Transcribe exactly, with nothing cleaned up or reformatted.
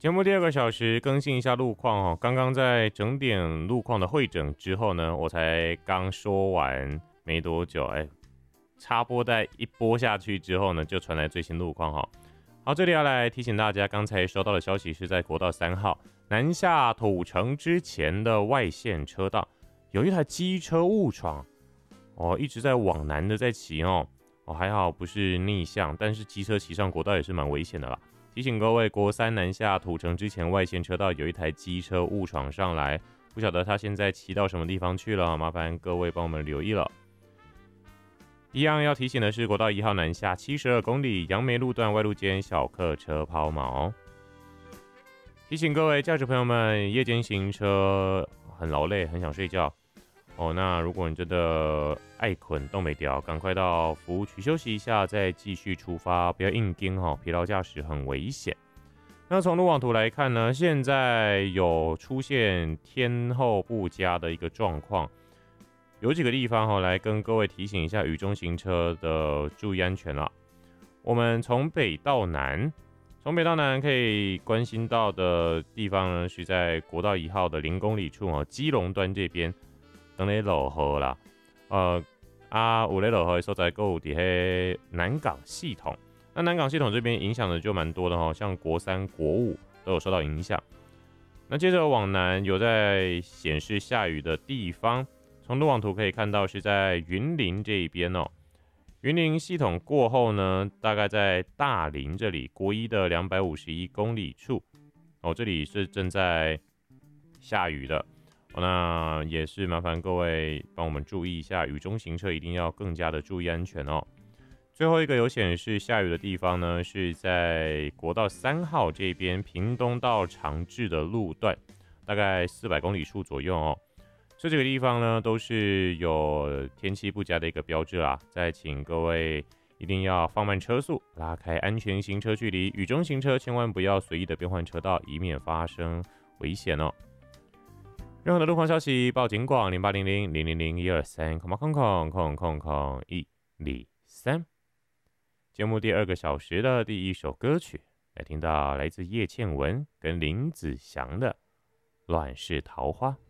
节目第二个小时更新一下路况哦。刚刚在整点路况的会诊之后呢，我才刚说完没多久，哎，插播带一播下去之后呢，就传来最新路况哈。好，这里要来提醒大家，刚才收到的消息是在国道三号南下土城之前的外线车道，有一台机车误闯，哦，一直在往南的在骑哦，哦还好不是逆向，但是机车骑上国道也是蛮危险的啦。提醒各位，国三南下土城之前外线车道有一台机车误闯上来，不晓得他现在骑到什么地方去了，麻烦各位帮我们留意了。一样要提醒的是，国道一号南下七十二公里杨梅路段外路间小客车抛锚。提醒各位驾驶朋友们，夜间行车很劳累，很想睡觉哦。那如果你真的爱困动没掉，赶快到服务区休息一下，再继续出发，不要硬盯哈，疲劳驾驶很危险。那从路网图来看呢，现在有出现天候不佳的一个状况，有几个地方哈，来跟各位提醒一下雨中行车的注意安全啦。我们从北到南，从北到南可以关心到的地方呢，是在国道一号的零公里处哦，基隆端这边。等咧落雨啦，呃啊，有咧落雨的所在，还有伫迄南港系统。那南港系统这边影响的就蛮多的哈，像国三、国五都有受到影响。那接着往南有在显示下雨的地方，从路网图可以看到是在云林这一边哦。云林系统过后呢，大概在大林这里，国一的两百五十一公里处哦，这里是正在下雨的。那也是麻烦各位帮我们注意一下，雨中行车一定要更加的注意安全哦。最后一个有显示下雨的地方呢，是在国道三号这边屏东到长治的路段，大概四百公里处左右哦。这几个地方呢，都是有天气不佳的一个标志啦。再请各位一定要放慢车速，拉开安全行车距离。雨中行车千万不要随意的变换车道，以免发生危险哦。任何的路况消息，报警广零八零零零零零一二三空空空空空空一二三。节目第二个小时的第一首歌曲，来听到来自叶倩文跟林子祥的《乱世桃花》。